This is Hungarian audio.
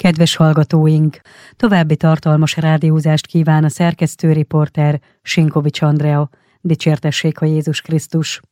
Kedves hallgatóink! További tartalmas rádiózást kíván a szerkesztő riporter, Sinkovics Andrea. Dicsértessék a Jézus Krisztus!